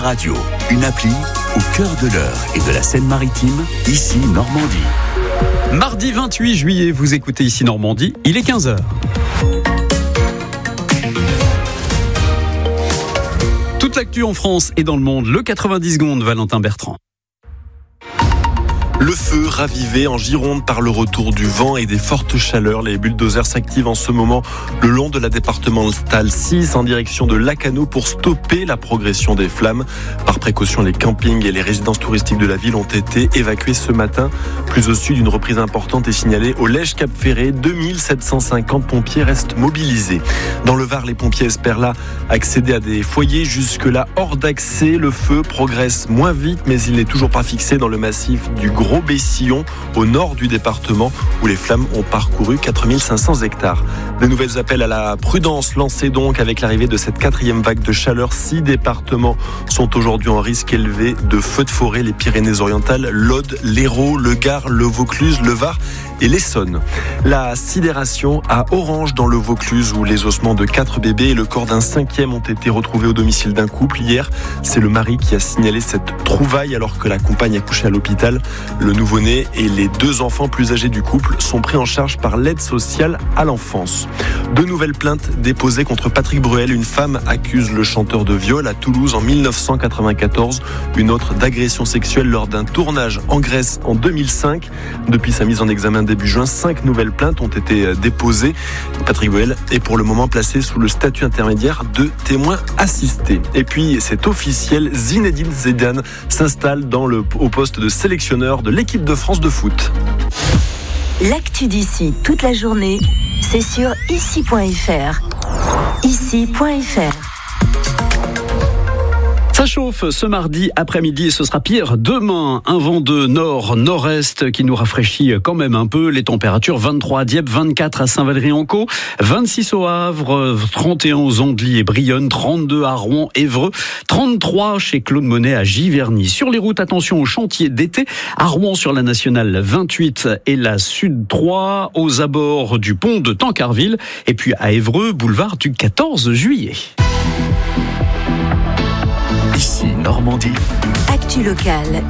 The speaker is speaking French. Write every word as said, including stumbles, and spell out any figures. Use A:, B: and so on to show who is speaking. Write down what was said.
A: Radio, une appli au cœur de l'Eure et de la Seine-Maritime, ici Normandie.
B: Mardi vingt-huit juillet, vous écoutez ici Normandie, il est quinze heures. Toute l'actu en France et dans le monde, le quatre-vingt-dix secondes, Valentin Bertrand.
C: Le feu ravivé en Gironde par le retour du vent et des fortes chaleurs. Les bulldozers s'activent en ce moment le long de la départementale six en direction de Lacanau pour stopper la progression des flammes. Par précaution, les campings et les résidences touristiques de la ville ont été évacués ce matin. Plus au sud, une reprise importante est signalée au Lège-Cap-Ferré. deux mille sept cent cinquante pompiers restent mobilisés. Dans le Var, les pompiers espèrent là accéder à des foyers jusque-là hors d'accès. Le feu progresse moins vite, mais il n'est toujours pas fixé dans le massif du Gros Bessillon, au nord du département, où les flammes ont parcouru quatre mille cinq cents hectares. De nouvelles appels à la prudence lancés donc avec l'arrivée de cette quatrième vague de chaleur. Six départements sont aujourd'hui en risque élevé de feux de forêt: les Pyrénées-Orientales, l'Aude, l'Hérault, le Gard, le Vaucluse, le Var et l'Essonne. La sidération à Orange dans le Vaucluse, où les ossements de quatre bébés et le corps d'un cinquième ont été retrouvés au domicile d'un couple. Hier, c'est le mari qui a signalé cette trouvaille alors que la compagne accouchait à l'hôpital. Le nouveau-né et les deux enfants plus âgés du couple sont pris en charge par l'aide sociale à l'enfance. Deux nouvelles plaintes déposées contre Patrick Bruel. Une femme accuse le chanteur de viol à Toulouse en mille neuf cent quatre-vingt-quatorze. Une autre d'agression sexuelle lors d'un tournage en Grèce en deux mille cinq. Depuis sa mise en examen début juin, cinq nouvelles plaintes ont été déposées. Patrick Bruel est pour le moment placé sous le statut intermédiaire de témoin assisté. Et puis, c'est officiel, Zinedine Zidane s'installe dans le, au poste de sélectionneur de l'équipe de France de foot.
D: L'actu d'ici toute la journée, c'est sur ici point f r. ici point f r.
B: Ça chauffe ce mardi après-midi et ce sera pire demain. Un vent de nord-nord-est qui nous rafraîchit quand même un peu. Les températures vingt-trois à Dieppe, vingt-quatre à Saint-Valery-en-Caux, vingt-six au Havre, trente et un aux Andely et Brionne, trente-deux à Rouen, Évreux, trente-trois chez Claude Monet à Giverny. Sur les routes, attention aux chantiers d'été. À Rouen sur la nationale vingt-huit et la Sud trois, aux abords du pont de Tancarville et puis à Évreux, boulevard du quatorze juillet.
A: Ici Normandie.
D: Actu locale